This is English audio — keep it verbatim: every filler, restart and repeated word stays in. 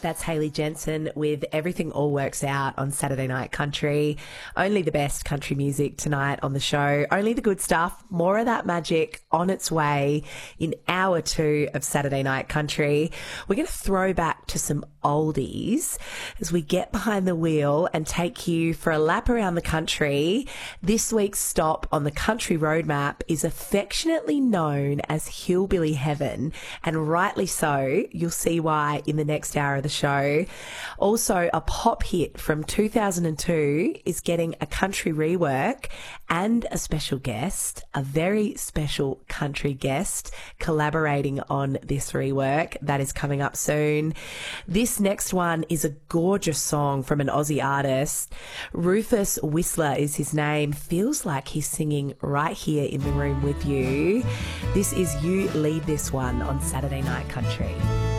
That's Hayley Jensen with Everything All Works Out on Saturday Night Country. Only the best country music tonight on the show. Only the good stuff. More of that magic on its way in hour two of Saturday Night Country. We're going to throw back to some oldies as we get behind the wheel and take you for a lap around the country. This week's stop on the country roadmap is affectionately known as Hillbilly Heaven, and rightly so. You'll see why in the next hour of the show. Also, a pop hit from two thousand two is getting a country rework, and a special guest, a very special country guest collaborating on this rework that is coming up soon. This next one is a gorgeous song from an Aussie artist. Rufus Whistler is his name. Feels like he's singing right here in the room with you. This is You Lead This One on Saturday Night Country.